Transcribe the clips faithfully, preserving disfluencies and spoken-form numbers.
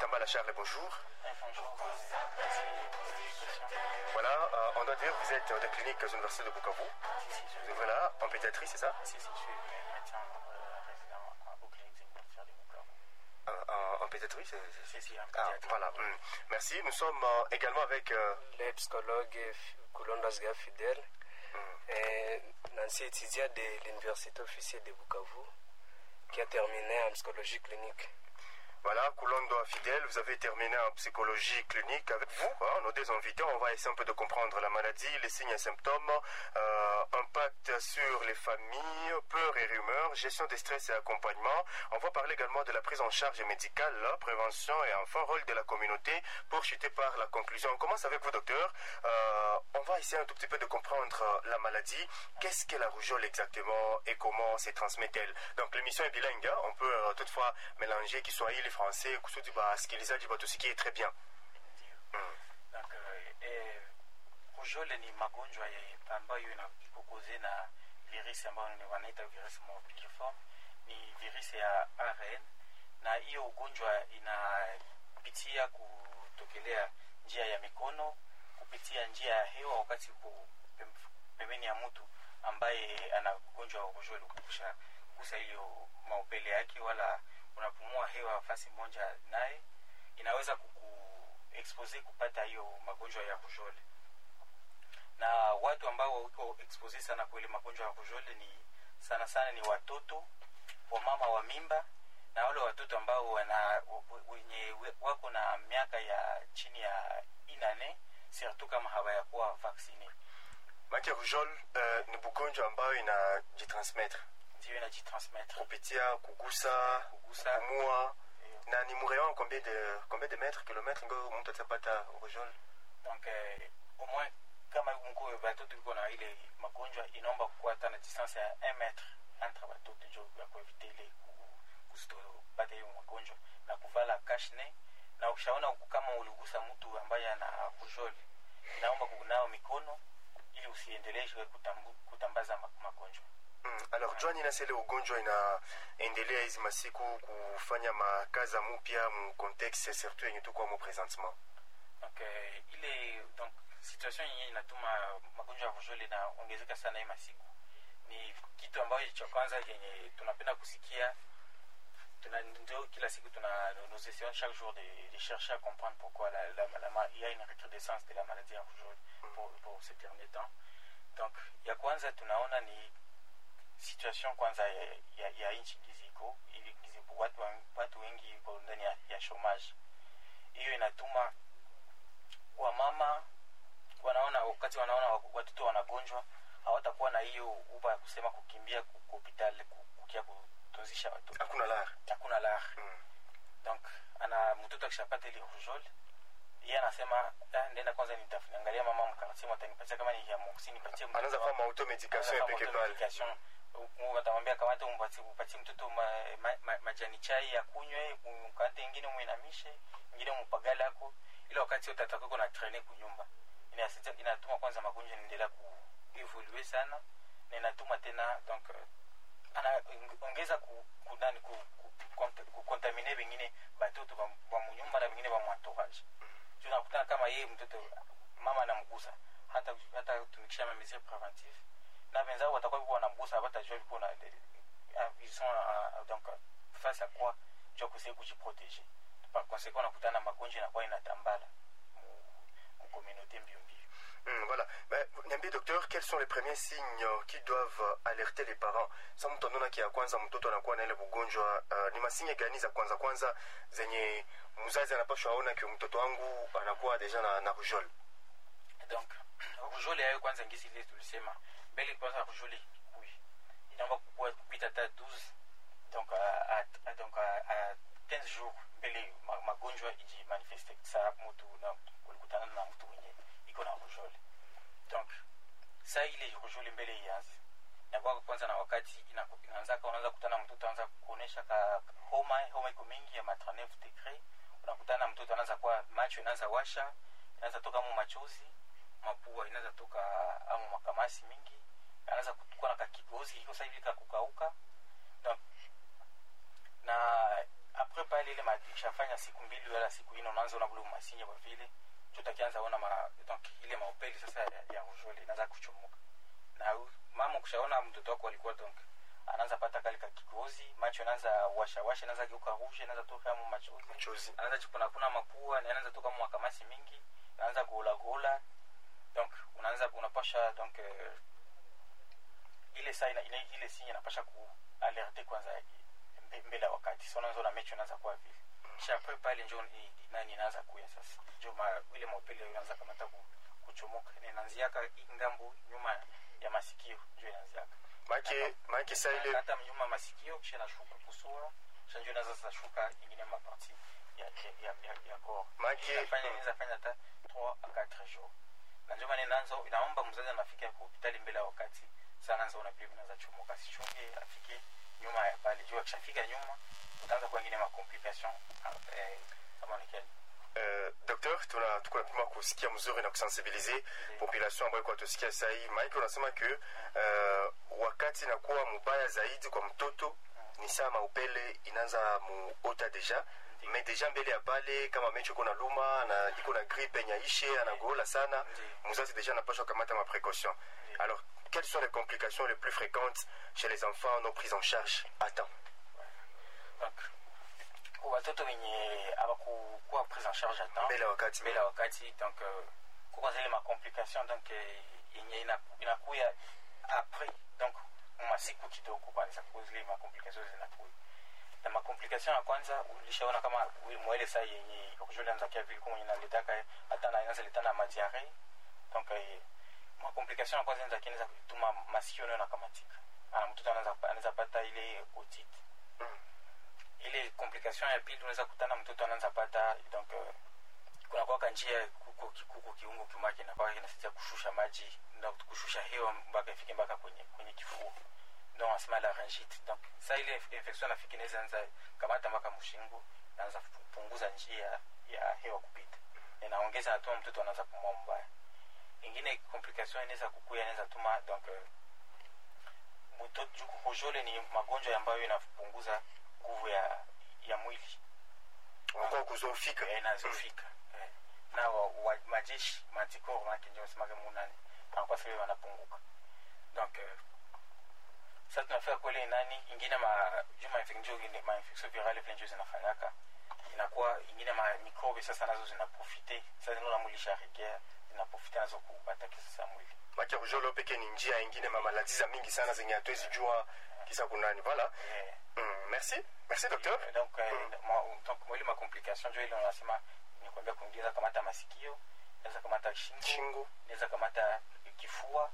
Kambala Charles, bonjour. Bonjour. Voilà, euh, on doit dire que vous êtes de la clinique de l'Université de Bukavu. Si, si, je... Voilà, en pédiatrie, c'est ça? Si, si, je suis médecin euh, résident aux cliniques de l'Université de Bukavu. En, en, en pédiatrie, c'est... Si, si, en ah, pédiatrie. Voilà, mm. Merci. Nous sommes euh, également avec... Euh... le psychologue Kulondasga Fidèle, mm. et Nancy étudiant de l'Université officielle de Bukavu, qui a terminé en psychologie clinique. Voilà, Koulondo Fidèle, vous avez terminé en psychologie clinique avec vous, hein, nos deux invités. On va essayer un peu de comprendre la maladie, les signes et symptômes, euh, impact sur les familles, peur et rumeurs, gestion des stress et accompagnement. On va parler également de la prise en charge médicale, la prévention et enfin rôle de la communauté pour chuter par la conclusion. On commence avec vous, docteur. Euh, on va essayer un tout petit peu de comprendre la maladie. Qu'est-ce qu'est la rougeole exactement et comment se transmet-elle? Donc l'émission est bilingue, hein. On peut euh, toutefois mélanger qu'il soit français, kusudi basikilizaji batusikie très bien. Ndio. Mm. Donc eh, rougeole ni magonjwa ambayo iko koze na virusi ambayo wanaita virusi morbilliforme, ni virusi ya R N, na hiyo ugonjwa inapitia kutokelea njia ya mikono, kupitia njia ya hewa wakati uko pembeni ya mtu ambaye ana ugonjwa wa rougeole, kukusha kugusa hiyo maupele yake wala unapumua hewa fasi moja naye, inaweza kukuexpose kupata hiyo magonjwa ya rougeole. Na watu ambao wako expose sana kwa ile magonjwa ya rougeole ni sana sana ni watoto, wamama wa mimba, na wale watoto ambao wana wenye wako na miaka ya chini ya inane, surtout kama hawayakuwa vaccine. Maki rougeole uh, ni bugonjwa ambayo inajitransmettre. Ndio inajitransmettre kupitia kugusa, kugusa kumua. Na ni murayon combien de combien de mètres kilomètres ngo mtu atapata rougeole? Donc eh, au moins kama mko watoto uko na ile magonjwa inaomba kuwa na distance ya un mètre entre watoto ndio ya kuevite ile kusitopata hiyo magonjwa, na kuvala cache-nez. Na ukishaona kama uligusa mtu ambaye ana rougeole, inaomba kunawa mikono ili usiendelee kutambu, kutambaza magonjwa. Mm, alors Joani na sele ugonjwa inaendelea hizi masiku kufanya makaza mpya mu contexte surtout yenye tuko mu présentement. Donc euh, ile donc situation yenye inatuma magonjwa ya rougeole na ongezeka sana hii masiku ni kitu ambacho cha kwanza yenye tunapenda kusikia. Tuna ndio kila siku tuna nous essayons chaque jour de, de chercher à comprendre pourquoi la, la, la, la, il y a une recrudescence de la maladie à rougeole pour, pour ces derniers temps. Donc ya kwanza tunaona ni situation kwanza ya, ya, ya nchi giziko ili giziko watu, watu wengi kwa ndani ya, ya chômage. Hiyo inatuma wamama wanaona wakati wanaona watoto wanagonjwa hawatakuwa na hiyo uba ya kusema kukimbia ku hospitali kukia kutunzisha watoto. Hakuna lar. Hakuna lar. Mm. Donc ana mtoto akishapata ile rougeole, yeye anasema ah, ndenda kwanza nitaangalia mama mkarasema atanipatia kama ni ya moxini nipatie mtoto. Anaanza kufanya automedication impeccable. Mungu atamwambia kama hata umpatie upatie mtoto ma, ma, ma, majani chai ya kunywe, mkate ingine muinamishe, ingine mpagala yako, ile wakati utatakuwa na trainer kunyumba. Inasaidia, inatuma kwanza magonjwa yanaendelea ku evolue sana, na inatuma tena donc ana ongeza ku kudani ku ku contaminer wengine batoto wa mnyumba na wengine wa entourage. Tunakutana kama yeye mtoto mama anamgusa, hata hata tumikisha ma mesures préventives na wenzao watakuwa wanamgusa hawatajua yuko na ils sont uh, donc face à quoi je conseille kujiprotéger. Par conséquent nakutana magonjwa na kwa inatambala mu communauté mbio mbio. Mm, voilà. Mais niambie docteur, quels sont les premiers signes qui doivent alerter les parents? Sa mtu anaona kia kwanza mtoto anakuwa na ile ugonjwa, uh, ni masinye gani za kwanza kwanza zenye mzazi anapaswa aona kwa mtoto wangu anakuwa deja na, na rougeole? Donc rougeole hayo kwanza ngisi ile tulisema mbele kwanza rougeole kui inaomba kukua kupita hata douze, donc à, à donc à quinze jours mbele magonjwa iji manifeste sa mtu na kulikutana na mtu mwenye iko na rougeole. Donc saa ile rougeole mbele ianze na kwa kwanza na wakati inaanza unaanza kukutana mtoto anaanza kuonesha ka homa homa iko mingi ya trente-neuf degrés, unakutana mtoto anaanza kwa macho inaanza washa, inaanza toka mu machozi, mapua inaanza toka amu makamasi mingi, anaanza kuwa na kikohozi kiko sasa hivi kakukauka. Donc na après pale ile madishafanya siku mbili wala siku ine unaanza una bulu masinye kwa vile tutakianza ona ma donc ile maopeli sasa ya, ya rujole inaanza kuchomoka na mama kushaona mtoto wako alikuwa donc anaanza pata kale kikozi macho anaanza washa washa anaanza geuka rouge anaanza toka mu machozi machozi anaanza chukuna kuna mapua anaanza toka mu kamasi mingi anaanza gola gola donc unaanza unapasha donc uh, ile saa ina ile sinya inapasha ku alerte kwanza mbele wakati sio unaanza na mecho anaanza kwa vile kisha pale njoo nani inaanza kuya sasa njoo ile mopele inaanza kamata kuchomoka inaanziaka ngambo nyuma ya masikio njoo inaanziaka Maki maki sasa ile hata nyuma masikio kisha nashuka kusura kisha njoo inaanza sasa shuka ingine maparti ya ya ya ya corps maki fanya inaweza fanya hata trois à quatre jours na njoo maana inaanza inaomba mzazi anafika kwa hospitali mbele wakati sana anza una pia inaanza chomoka sichunge afike nyuma ya pale jua kishafika nyuma utaanza kwa ingine ma complication eh kama ni kile Uh, docteur tuna tuko napima kusikia mzuri na kusensibiliser population ambayo kwa tusikia sasa hii Mike unasema que uh, wakati inakuwa mbaya zaidi kwa mtoto ni saa maupele inaanza muota deja mais deja mbele ya pale kama mecho kuna luma na iko na grippe nyaishe anagola sana mzazi deja anapaswa kamata ma précaution. Alors quelles sont les complications les plus fréquentes chez les enfants non pris en charge à temps? Kwa watoto wenye hawakuwa prise en charge à temps mbele wakati mbele wakati donc uh, kwa zile ma complication donc yenye ina inakuya après donc masiku kidogo kwanza kwa zile ma complication zinakuya na ma complication ya kwanza ulishaona kama mwele saa yenye kujua anza kia vile kama inaletaka hata na inaanza letana madiare donc eh, ma complication ya kwanza inaweza kinaweza kutuma masikio na kamatika ana mtoto anaanza anaweza pata ile otite ile complication ya pili unaweza kutana mtoto anaanza pata donc uh, kuna kwa njia kuko kikuko kiungo kimake na kwa inasaidia kushusha maji na kushusha hewa mpaka ifike mpaka kwenye kwenye kifua donc asma laryngite donc ça ile infection afike inaweza anza kamata mpaka mshingo anaanza kupunguza njia ya hewa kupita inaongeza hata mtoto anaanza kupumua mbaya ingine complication inaweza kukuya inaweza tuma donc uh, mtoto juku kujole ni magonjwa ambayo inapunguza nguvu ya ya mwili wako kuzofika eh nazofika eh na wa, wa majeshi mantikoro wake ndio semaga munani anakuwa sasa wanapunguka donc euh, sasa tunafika kule nani ingine ma juma infection ingine ma infection virale vile ndio zinafanyaka inakuwa ingine ma microbe sasa nazo zinaprofite sasa ndio namulisha regea zinaprofite nazo kuataka sasa mwili maki rujolo peke ni njia ingine ma maladies za mingi sana zenye hatuwezi jua kisa kunani voilà eh mm, merci merci docteur et, donc euh, mm. moi donc moi ma complication ndio ile unasema ni kwambia kuingiza kamata masikio inaweza kamata shingo shingo inaweza kamata kifua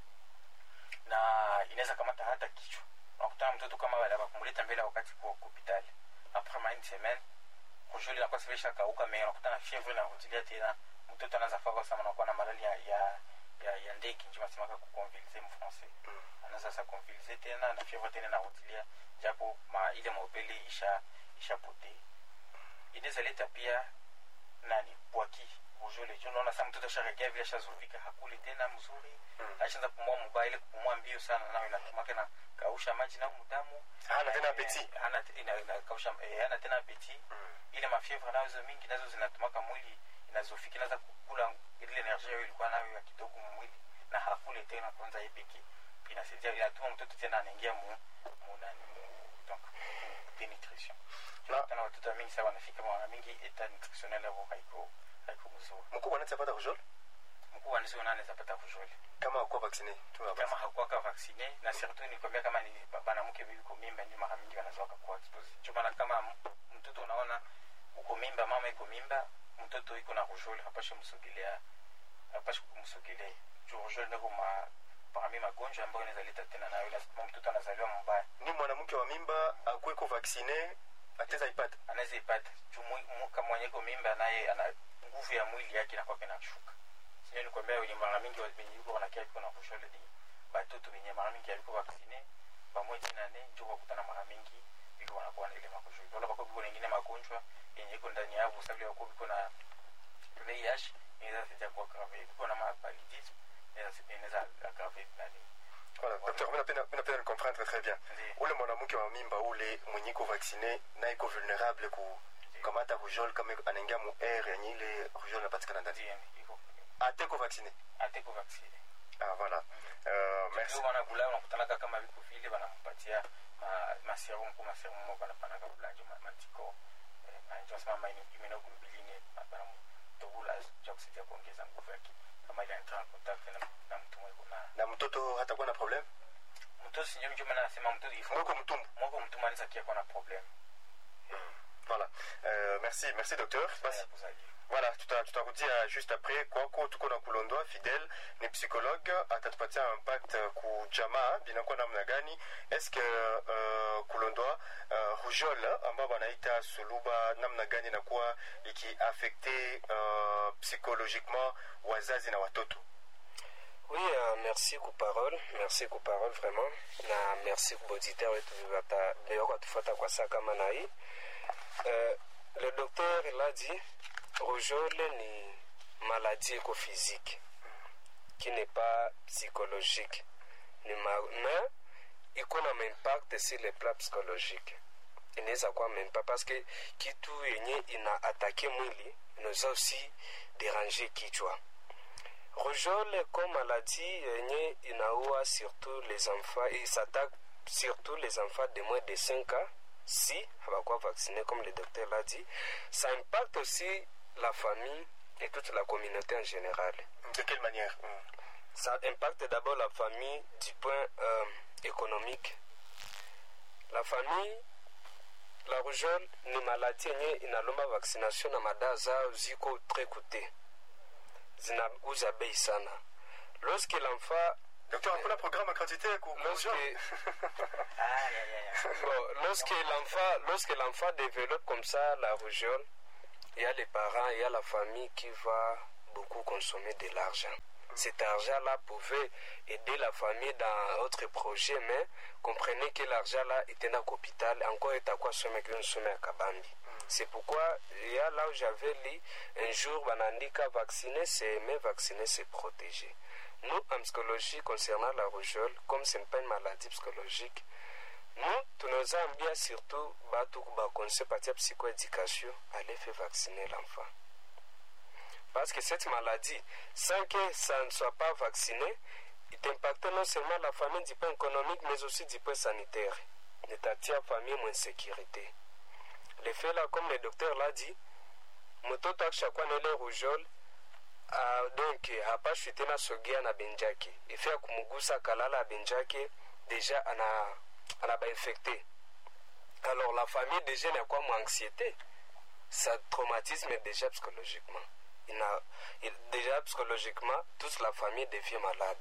na inaweza kamata hata kichwa unakutana mtoto kama wale abakumuleta mbele wakati kwa hospitali après une semaine kujuli na kwa sababu kauka mais unakutana fièvre na kutilia tena mtoto anaanza faka sana na kuwa na malaria ya ya ya ndeki ndio nasema kwa kuconvulser en français mm. anaanza sa convulser tena na fièvre tena na kutilia japo ma ile mobile isha isha pote inaweza leta pia nani bwaki ujole jo naona sasa mtoto sharegea vile shazuvika hakuli tena mzuri mm. ashaanza kupumua mbaya ile kupumua mbio sana nayo inatumaka na kausha maji na mdamu hana tena appétit hana ina, ina kausha eh, hana tena appétit mm. ile mafievre nazo mingi nazo zinatumaka mwili inazofika inaanza kukula ile energie ilikuwa nayo ya kidogo mwili na hakuli tena kwanza ipiki inasaidia inatuma mtoto tena anaingia mu mu nani donc dénutrition na tena watoto mingi sawa wanafika mara mingi etat nutritionnel hapo haiko haiko mzuri mkubwa anaweza pata rujole mkubwa anaweza pata rujole kama hakuwa vaccine kama hakuwa ka vaccine na surtout ni kwambia kama ni bana mke yuko mimba ni mara mingi wanaweza kuwa exposed choma kama mtoto unaona uko mimba mama iko mimba mtoto iko na rujole hapashi msogelea hapashi kumsogelea rujole ndio ma parmi magonjwa ambayo inaweza leta tena nayo lazima mtoto anazaliwa mbaya ni mwanamke wa mimba akuweko vaccine ataweza ipata anaweza ipata kama mwenye iko mimba naye ana nguvu ya mwili yake inakuwa inashuka sio ni kwambia wenye mara mingi wenye yuko wanakia yuko na rujole ni batoto wenye mara mingi yuko vaccine pamoja na nne ndio wakutana mara mingi ili wanakuwa na ile magonjwa wala bako biko wengine magonjwa yenye iko ndani yao sababu wako biko na V I H inaweza sija kwa grave biko na paludisme inaweza aggraver nani. Voilà, docteur, mimi napenda mimi napenda comprendre très bien. Ule mwanamke wa mimba ule mwenye ko vacciner na iko vulnerable capable ku kamata rougeole kama anaingia mu air yenye ile rougeole inapatikana ndani. Iko Ateko vacciner. ateko vacciner. Ah voilà. Mm-hmm. Euh merci. Ndio wana kula wanakutana kama viko vile wanampatia ma ma serum kwa serum mo bana pana kabla jo matiko. Na ndio sema mimi imenoglobulini bana tobula cha kusaidia kuongeza nguvu yake kama ile entra contact na na mtu mweko na na mtoto hatakuwa na problem. Mtoto si ndio mjomba anasema mtoto ifo. Mweko mtumbu. Mweko mtumbu anaweza kia kuna problem. Voilà. Euh, merci, merci docteur. Basi. Voilà, tutakudia juste après kwako tuko na Kulondwa Fidèle ni psychologue atatupatia impact ku jamaa binakuwa namna gani. Est-ce que uh, Kulondwa uh, rougeole ambao wanaita suluba namna gani inakuwa ikiaffecter uh, psychologiquement wazazi na watoto? Oui, euh, merci pour parole, merci pour parole vraiment. Na merci pour auditeur et tout bata beko tufata kwa saka manai. Euh, le docteur l'a dit, rougeole ni maladie éco-physique qui n'est pas psychologique. Ni ma... Mais il a un impact sur le plan psychologique. Il n'est pas même pas parce que kitu yenye ina attaqué mwili, il nous a aussi dérangé kichwa. Rougeole comme maladie yenye inaua surtout les enfants, et il s'attaque surtout les enfants de moins de cinq ans. Si, on va quoi vacciner comme le docteur l'a dit, ça impacte aussi la famille et toute la communauté en général. De quelle manière? Ça impacte d'abord la famille du point euh, économique. La famille, la rougeole ni maladie yenye inalomba vaccination na madawa zao ziko très coûteux. Zinauza bei sana. Lorsque l'enfant Docteur, un peu la programme à quantité lorsque, bon, lorsque l'enfant lorsque l'enfant développe comme ça la rougeole, il y a les parents, il y a la famille qui va beaucoup consommer de l'argent. Cet argent-là pouvait aider la famille dans autre projet, mais comprenez que l'argent-là était dans l'hôpital, encore est à quoi sommer qu'une somme à Kabambi. C'est pourquoi, il y a là où j'avais lu, un jour, on a dit qu'à vacciner, c'est aimer, vacciner, c'est protéger. Nous, en psychologie, concernant la rougeole, comme ce n'est pas une maladie psychologique, nous, tous nos ambias, surtout, tout le conseil de psychoéducation, allez faire vacciner l'enfant. Parce que cette maladie, sans que ça ne soit pas vacciné, il impacte non seulement la famille du point économique, mais aussi du point sanitaire. Il y a la famille moins sécurité. Le fait là, comme le docteur l'a dit, moto tak chaque fois les rougeole, donc a pas chuté na sogia na benjake. Il fait kumugusa kalala benjake déjà ana ana ba infecté. Alors la famille déjà n'a quoi moins anxiété. Ça traumatisme déjà psychologiquement. Il a, il, déjà psychologiquement, toute la famille devient malade.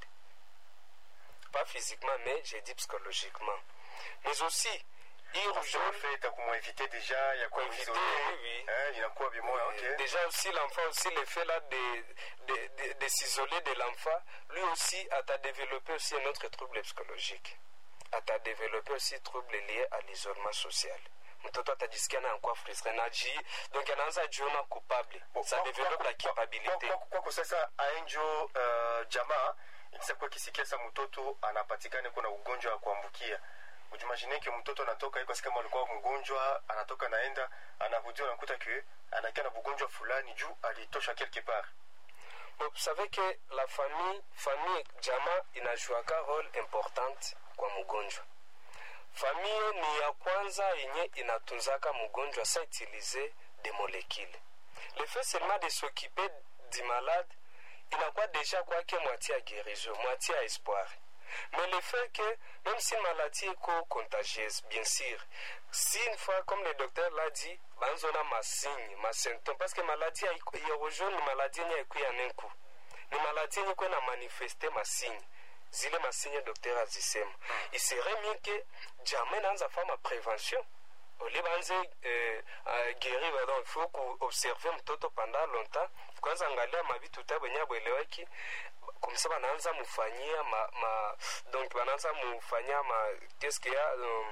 Pas physiquement, mais j'ai dit psychologiquement. Mais aussi, il rougeole fait à comment éviter déjà, il y a quoi éviter, oui, oui. Hein, il y a quoi bien moins, ok. Déjà aussi l'enfant aussi le fait là de, de, de, de s'isoler de l'enfant, lui aussi a développé aussi un autre trouble psychologique. A développé aussi un trouble lié à l'isolement social. Mtoto atajisikia na kwa frustré na ji donc anaanza jiona coupable. Ça développe la culpabilité. Kwa kwa sasa aenjo uh, jamaa ikishakuwa kisikia sa mtoto anapatikana kuna ugonjwa wa kuambukia. Ujimagine que mtoto anatoka iko kama alikuwa mgonjwa anatoka naenda anarudia anakuta que anakia na ugonjwa fulani juu alitosha quelque part. Bon, vous savez que la famille famille jamaa inajuaka rôle importante kwa mgonjwa. Famille ni ya kwanza yenye inatunzaka mgonjwa sans utiliser des molécules. Le fait seulement de s'occuper du malade, il n'a pas déjà quoi que moitié à guérison, moitié à espoir. Mais le fait que, même si une maladie est contagieuse, bien sûr, si une fois, comme le docteur l'a dit, on a ma signe, ma symptôme, parce que maladie, il y a aujourd'hui une maladie, il y a un coup. Une maladie, il y a manifesté ma signe. Zile masigne docteur azisema. Il serait mieux que jamais dans la femme à prévention. Au lieu de guérir, donc il faut observer mtoto pendant longtemps. Kwanza angalia mavitu tabenya bweleweki. Comme ça bananza mufanyia ma, ma donc bananza mufanyia ma qu'est-ce qu'il y a um,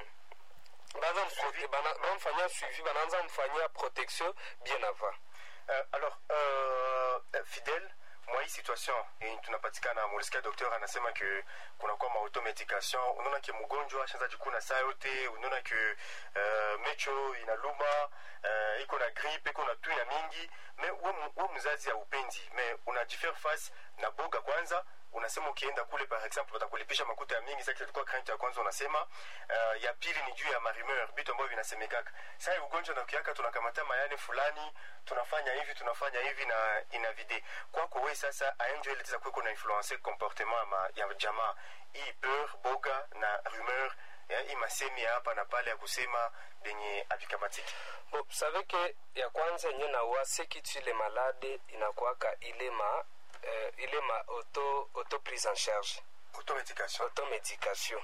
bananza mufanyia suivi, bananza mufanyia protection bien avant. Euh, alors euh, Fidèle mwa hii situation yenye tunapatikana, mulisikia daktari anasema ke kunakuwa maautomedication, unaona ke mgonjwa ashaanza jikuna saa yote, unaona ke uh, mecho inaluma, uh, iko na gripe, iko na tu ya mingi, me we mzazi ya upendi, me unajifaire face na boga kwanza, unasema ukienda kule par exemple watakulipisha makuta ya mingi. Sasa kilikuwa crainte ya kwanza unasema, uh, ya pili ni juu ya marimeur, vitu ambavyo vinasemekaka. Sasa ugonjwa na kiaka tunakamata mayani fulani, tunafanya hivi tunafanya hivi na inavide. Kwako wewe sasa aenjo ile tisa kuko na influencer comportement ma ya jamaa. Hii peur, boga na rumeur, ya hii masemi hapa na pale ya kusema denye avikamatiki. Bon, vous savez que ya kwanza yenye na wa ce qui tue les malades inakuwaka ile ma euh, ile ma auto auto prise en charge, automédication automédication.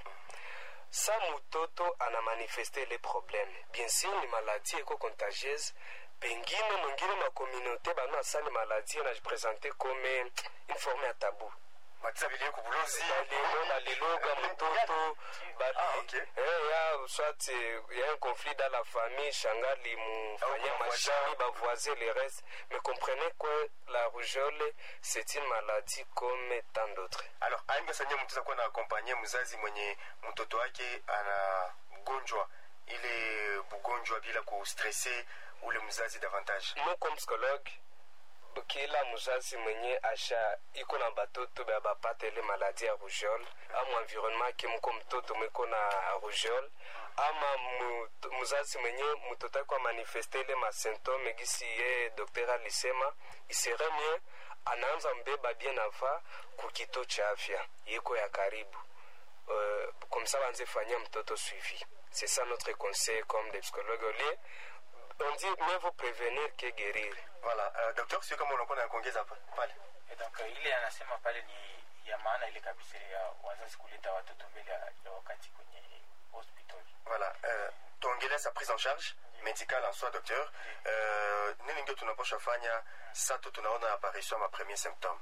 Sa mutoto ana manifester les problèmes, bien sûr ni maladie eko contagieuse, pengine mwingine ma communauté bana asali maladie na jipresente comme une forme ya tabou. Matisabilie kubulozi balilo baliloga mtoto bali ah, okay. eh ya soit il y a un conflit dans la famille, shangali mufanya machini ba voisin les restes, mais comprenez que la rougeole c'est une maladie comme tant d'autres. Alors ainga sanya mtu zakuwa na accompagner mzazi mwenye mtoto wake ana gonjwa ile bugonjwa bila kustresser ule mzazi davantage. Nous comme psychologue kila mzazi mwenye asha iko na batoto ba bapata ile maladie ya rougeole ama environnement ke mko mtoto mwiko na rougeole ama mzazi mwenye mtoto kwa manifeste ile ma symptômes gisi ye docteur alisema, isere mieux anaanza mbeba bien avant kukito cha afya yiko ya karibu, euh, comme ça banze fanya mtoto suivi. C'est ça notre conseil comme des psychologues. On dit mieux vous prévenir que guérir. Voilà, uh, docteur, sio kama unakuwa na kuongeza pale. Et donc uh, ile anasema pale ni ya maana ile kabisa ya wazazi kuleta watoto mbele ya wakati kwenye hospital. Voilà, uh, tuongelea sa prise en charge médicale en soi docteur. Uh, nini ndio tunapaswa fanya sasa tu tunaona apparition ma premier symptôme?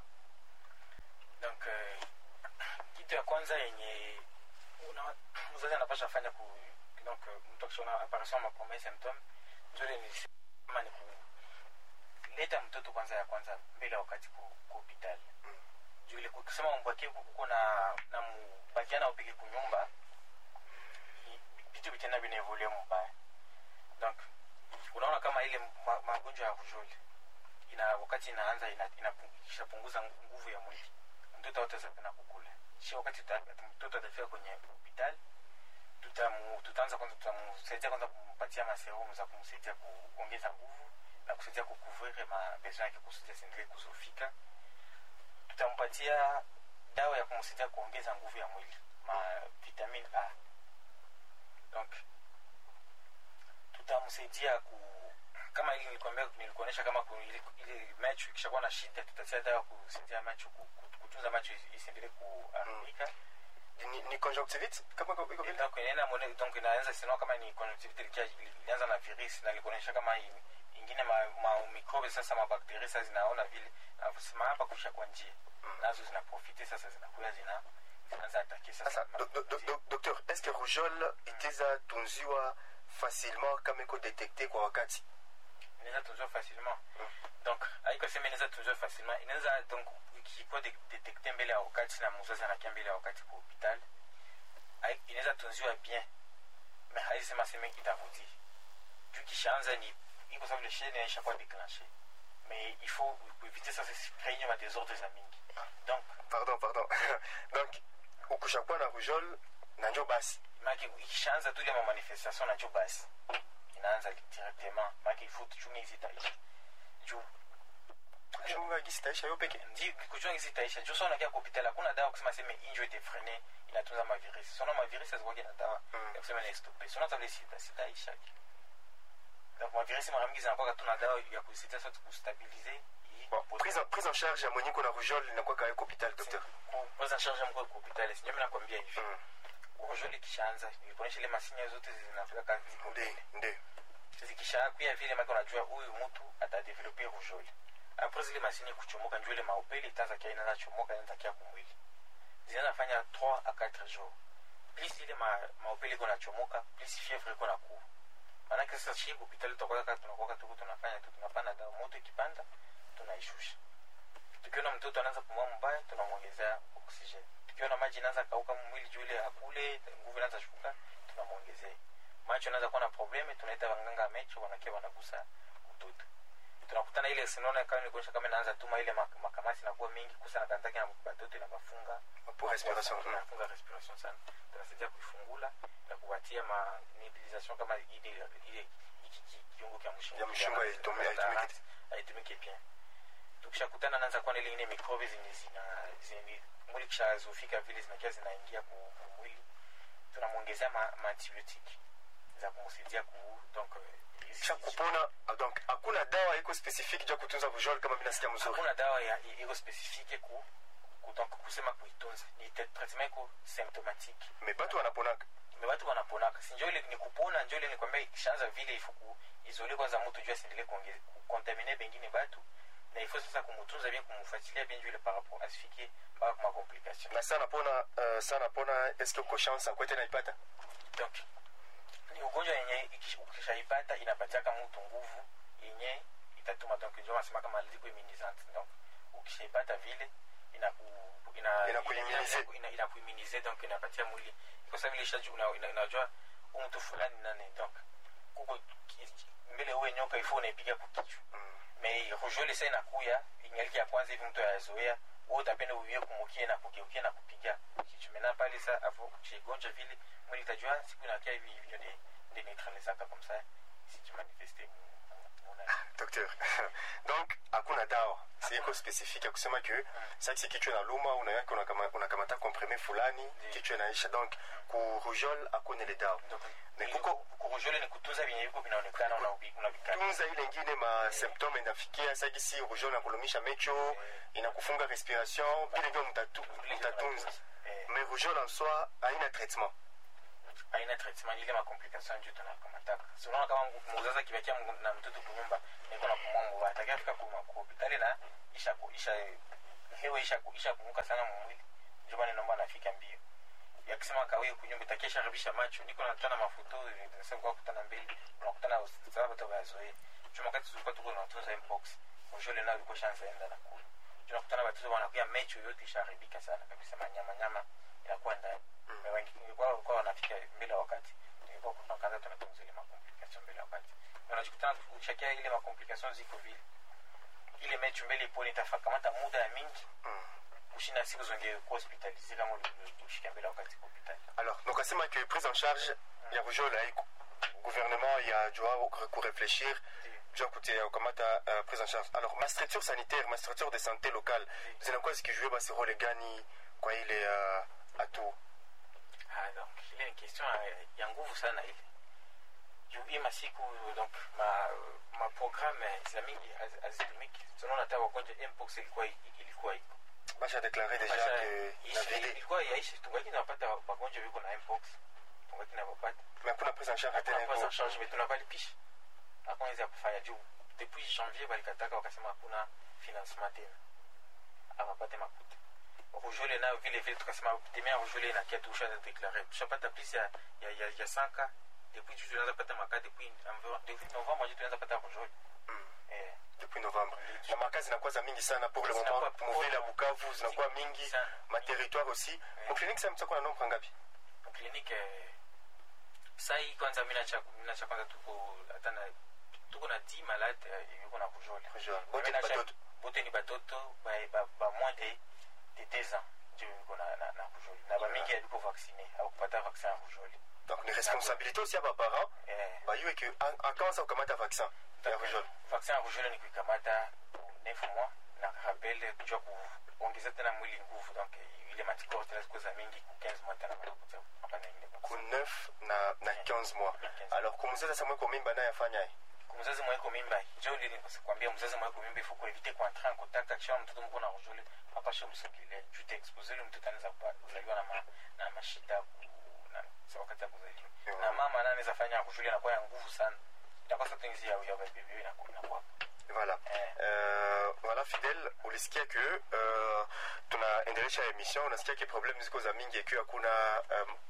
Donc uh, kitu ya kwanza yenye una mzazi anapaswa fanya ku donc mtu akishaona apparition ma premier symptôme ndio ni kama ni leta mtoto kwanza ya kwanza mbele wakati ku hospitali. Mm. Juu ile kusema mbaki uko na na mbakiana upige kunyumba vitu vitenda vinevolea mbaya. Donc unaona kama ile magonjwa ya rougeole ina wakati inaanza inapunguza punguza nguvu ya mwili. Mtoto ataweza tena kukula. Sio wakati mtoto atafika kwenye hospitali tutamu tutaanza kwanza tutamsaidia kwanza kumpatia maserumu za kumsaidia kuongeza nguvu na kusaidia kucouvrir ma besoin yake kusaidia sindile kuzofika. Tutampatia dawa ya kumsaidia kuongeza nguvu ya mwili, ma vitamine A. Donc tutamsaidia ku kama ile nilikwambia nilikuonesha kama ile ile macho kishakuwa na shida, tutatia dawa kusaidia macho kutunza macho isiendelee kuharibika. Ni, ni conjonctivite kama iko vile. Donc inaenda mone donc inaanza sino kama ni conjonctivite ilianza na virus na likuonesha kama ingine ma, ma microbe sasa ma bacteria sasa zinaona vile na kusema hapa kusha kwa njia. Mm. Nazo zinaprofiter sasa zinakuwa zina zinaanza attaquer sasa. Sasa do, do, do, docteur, est-ce que rougeole itaweza tunziwa facilement kama iko detecté kwa wakati? Inaweza tunziwa facilement. Mm. Donc haiko sema inaweza tunziwa facilement. Inaweza donc ikikuwa detecté mbele ya wakati na mzazi anakia mbele ya wakati kwa hospitali. Inaweza tunziwa bien. Mais haisema sema itavuti. Juu kishaanza ni iko sababu le chaîne inaisha kwa déclencher. Mais il faut éviter ça, c'est créer ma désordre amingi. Donc pardon pardon. Donc ukushakuwa na rougeole na njo basi. Maki ikishaanza tu ile manifestation na njo basi. Inaanza directement. Maki il faut tuchunge hizi taisha. Juu kuchunga hizi taisha yo peke. Ndi kuchunga hizi taisha. Juu sona kia hospitali hakuna dawa kusema sema injo ite freiner inatunza ma virus. Sona ma virus ziko kwa dawa. Ya kusema ni stopper. Sona tablet sita sita taisha. Donc ma virus mara mingi zinakuwa tuna dawa ya kusaidia sasa kustabiliser. Bon, prise en prise en charge ya mwenye kuna rougeole inakuwa kwa hospitali docteur. Prise en charge mko kwa hospitali. Sio mimi nakwambia hivi. Rougeole kishaanza niliponesha ile masinya zote zinafika kazi ndio ndio. Zikisha kuya vile mako unajua huyu mtu atadeveloper rougeole. Après zile masinya kuchomoka njoo ile maupeli itaanza kia inaanza chomoka inaanza kia kumwili. Zinafanya trois à quatre jours. Plus ile ma maupeli kuna chomoka, plus fièvre kuna ku. Maana sasa shii hospitali tutakuwa kama tunakuwa tuko tunafanya tu tunapanda dawa moto ikipanda tunaishusha. Tukiona mtoto anaanza pumua mbaya, tunamwongezea oksijeni. Tukiona maji inaanza kauka mwili juu ile hakule, nguvu inaanza shuka, tunamwongezea. Macho anaanza kuwa na probleme, tunaita waganga macho, wanakia wanagusa mtoto. Tunakutana ile sinona kama nikuonyesha kama inaanza tuma ile makamasi inakuwa mingi kusa na kantaki na batoto inabafunga pour respiration, inafunga respiration sana. Tunasaidia kuifungula na kuwatia ma nebulisation kama ile ile kiungo cha mshingo ya mshingo itumike itumike bien. Tukishakutana naanza kuwa ile ile microbe zenye zina zenye mwili kishazofika vile zinakia zinaingia kwa mwili, tunamwongezea ma, ma antibiotic za kumsaidia ku donc kisha kupona. Donc hakuna dawa iko specifique ya kutunza rougeole kama mimi nasikia mzuri. Hakuna dawa ya iko specifique ku ku donc kusema kuitunza, ni traitement iko symptomatique. Mais batu wanaponaka. Mais batu wanaponaka. Si njoo ile ni kupona, njoo ile ni kwamba ikishaanza vile ifo ku isoler kwanza mtu jua siendelee kuongeza contaminer bengine batu. Na ifo sasa kumtunza bien, kumfuatilia bien juu par rapport à ce qui par ma complication. Na sana pona uh, sana pona est-ce que uko chance à kwete naipata? Donc ni ugonjwa yenye ukishaipata inapatia kama mtu nguvu yenye itatuma donc ndio nasema kama maladie immunisante. Donc ukishaipata vile inaku ina inakuimmunize ina inakuimmunize donc inapatia mwili kwa sababu ile shaju unajua mtu fulani nani donc kuko mbele wewe nyoka ifo unaipiga kwa kichwa. Mais rougeole sasa inakuya ingaliki ya kwanza hivi mtu ayazoea wewe utapenda uwie kumukia na kugeukia na kupiga kichwa. Mena pale sasa afu kuchigonja vile mwili utajua siku inakia hivi hivi ndio de neutraliser comme ça si tu manifestes mon docteur. Donc hakuna dawa siko specifique ya kusema que ça c'est kichwa na luma unaweka kuna kama unakamata comprimé fulani kichwa inaisha. Donc ku rougeole hakuna ile dawa. Mais kuko ku rougeole ni kutunza vinyo viko vinaonekana unabika tunza ile nyingine ma symptômes inafikia sasa si rougeole na kulumisha mecho inakufunga respiration vile ndio mtatu mtatunza. Mais rougeole en soi haina traitement. Haina traitement ile ma complication ndio tunakamata. So unaona kama mzazi kibakia na mtoto kunyumba niko na kumwomba atakia fika kwa hospitali na isha isha hewa isha isha kumuka sana mwili. Ndio maana naomba nafika mbio. Yakisema kawe kunyumba takesha rabisha macho niko natana mafuto nasema kwa kutana mbele unakutana sababu tabazoe. Chuma wakati tulikuwa tuko tunatunza mpox. Rougeole nao ilikuwa chance enda na kula. Tunakutana watoto wanakuwa mecho yote isharibika sana kabisa, manyama nyama inakuwa ndani. Mm. Wengi kwa kwa wanafika mbele wakati. Nilikuwa tunaanza tunatunza ile makomplication mbele wakati. Unajikutana ukishakia ile makomplication ziko vile. Ile mecho mbele ipo itafakamata muda ya mingi. Mm. Ushina siku zonge kwa hospitaliser kama ukishika mbele wakati kwa hospitali. Alors, donc on sait que prise en charge il y a rougeole haiko. Gouvernement il y a doit réfléchir. Je côté comment ta uh, prise en charge. Alors ma structure sanitaire, ma structure de santé locale, c'est quoi ce qui joue ce rôle gani quoi il est uh, à tout. Ah donc il y a une question ya nguvu sana ile. Juu masiku donc ma ma programme islamique azimik selon la tawa kwa mpox ilikuwa ilikuwa iko. Basha déclaré déjà que la ville ilikuwa yaishi tungaki napata wagonjwa wiko na mpox. Tungaki na wapata. Mais kuna prise en charge tena prise en charge mais tunavalipisha. Hakuweza kufanya juu depuis janvier walikataka wakasema hakuna financement tena akapata makuta. Rougeole na vile vile tukasema temea rougeole na kia tusha déclarer tushapata plus ya ya ya, ya cinq depuis tu tunaanza pata makati depuis depuis novembre je tunaanza pata rougeole. Mm. Eh depuis novembre. Na makazi zinakuwa za mingi sana pour le moment. Mvile ya Bukavu zinakuwa mingi, ma territoire aussi. Kwa clinique ça mtako na nombre ngapi? Kwa clinique sai kwanza mimi nacha mimi nacha kwanza tuko atana tuko na dix malades yuko na rougeole. Rougeole. Bote ni batoto. Bote ni batoto ba ba, ba moins de de deux ans ndio yuko na na, na rougeole. Na ba mingi yuko vacciné au kupata vaccin rougeole. Donc les responsabilités aussi à vos parents. Eh. Ba yue que en quand ça ukamata vaccin ya rougeole. Vaccin rougeole ni kukamata neuf mois na rappel kujua kuongeza tena mwili nguvu donc ile matikoro tena siku za mingi ku quinze mois tena bado kuta hapana ingine. Ku neuf na na quinze mois. Alors kumzaza sasa mweko mimba naye afanya hii. Kumzazi mweko mimba jo lili nikuambia mzazi mweko mimba ifo kuevite kwa entrer en contact akisha mtoto mko na rougeole hapa sho msokile tu te exposer le mtoto anaweza kuzaliwa na ma, na mashida na sawa wakati kuzaliwa. Mm. Na mama anaweza fanya rougeole inakuwa ya nguvu sana. Itakuwa tenzi ya ya bébé na kwa. Voilà. Eh. Euh, voilà Fidèle, ulisikia que euh, tunaendelesha emission unasikia ke problem ziko za mingi ikiwa kuna um, dawa ya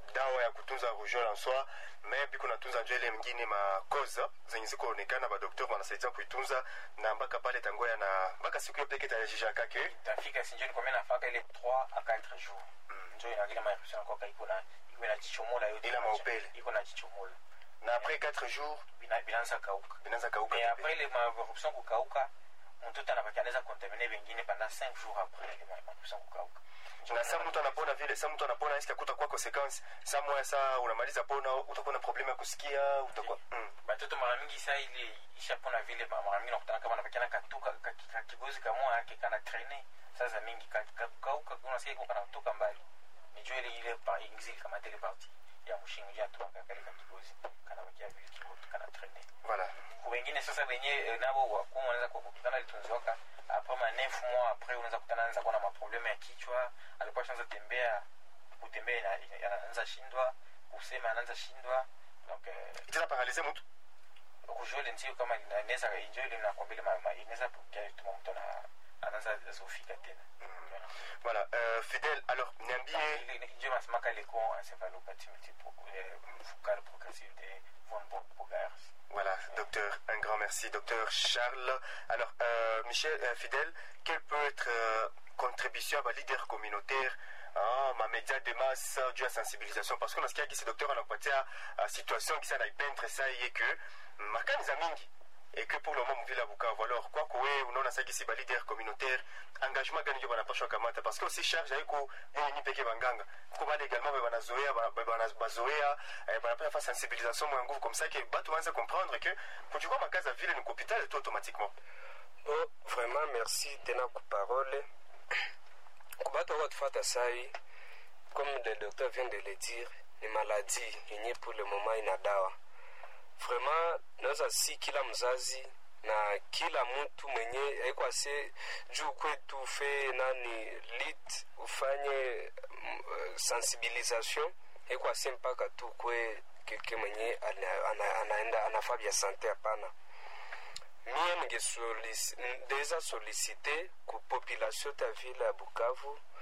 ya kutunza rougeole en soi, mais biko natunza njo ile mingine makoza zenye ziko onekana ba docteur wanasaidia kuitunza na mpaka pale tangoya na mpaka siku yote kitajisha kake tafika sinjoni kwa mena faka ile trois à quatre jours njo ina kile ma eruption kwa iko na iko na chichomola yote ila maupele iko na chichomola na après quatre jours bina binanza kauka binanza kauka mais après ile ma eruption kukauka mtoto anabaki anaweza contaminer wengine pendant cinq jours après ile ma eruption kukauka na sa mtu anapona vile sa mtu anapona iska kutakuwa consequence sa moya sa unamaliza pona utakuwa na problème ya kusikia utakuwa mm. Batoto mara mingi sa ile ishapona vile mara mingi nakutana kama anabakiana katuka kigozi kama yake kana traîner sasa mingi kauka unasikia iko kana kutoka mbali ni jua ile ile par exil kama tele parti ya mshingi ya toka kale kigozi kana bakia vile kigozi kana traîner voilà wengine sasa wenye nabo wako wanaweza kukutana litunzoka après ma neuf mois après unaweza kutana anza kuwa na maprobleme ya kichwa alikuwa shanza tembea kutembea anaanza shindwa kusema anaanza shindwa donc itana paralyser mtu rougeole ndio kama inaweza enjoy ile na kwambele inaweza pokea tuma mtu na anaanza zofika tena voilà euh, Fidèle alors niambie ndio masemaka les cons encéphalopathie multiple focale progressive de von Bogaert. Voilà, docteur, un grand merci, docteur Charles. Alors, euh, Michel euh, Fidèle, quelle peut être euh, contribution à ma leader communautaire, hein, ma média de masse due à sensibilisation? Parce qu'on a ce qu'il y a ce docteur en a la situation qui s'est peintre ça y est que ma canne mingi et que pour le moment vile Bukavu. Alors quoi que oui, on a ça qui c'est leader communautaire, engagement gani bana pasha kamata parce que aussi charge haiko yeye ni peke banganga. Kwa bale également bana zoea bana bazoea bana pas faire sensibilisation moins nguvu comme ça que batu wanze comprendre que quand tu vois ma case à ville ni hôpital tout automatiquement. Oh, vraiment merci tena ku parole. Kubata wa tufata sai comme le docteur vient de le dire, ni maladie yenye pour le moment ina dawa. Vraiment naweza si kila mzazi na kila mtu mwenye haiko ase juu kwetu fe nani lit ufanye uh, sensibilisation haiko ase mpaka tu kwe keke mwenye ana, anaenda anafaa vya sante hapana. Mie ninge solicite deja solicite ku population ta ville ya Bukavu